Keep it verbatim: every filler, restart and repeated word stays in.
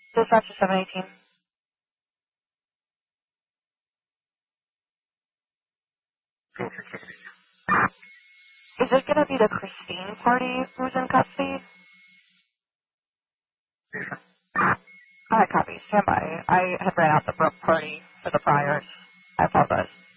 Dispatcher seven eighteen. Is it going to be the Christine party who's in custody? Alright, copy. Stand by. I had ran out the Brooke party for the priors. I apologize.